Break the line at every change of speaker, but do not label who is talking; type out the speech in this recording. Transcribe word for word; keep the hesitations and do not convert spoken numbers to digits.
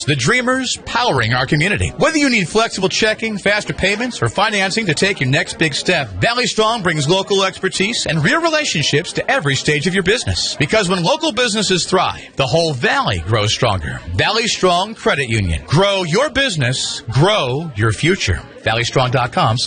The dreamers powering our community. Whether you need flexible checking, faster payments, or financing to take your next big step, Valley Strong brings local expertise and real relationships to every stage of your business. Because when local businesses thrive, the whole valley grows stronger. Valley Strong Credit Union. Grow your business. Grow your future. Valley Strong dot com.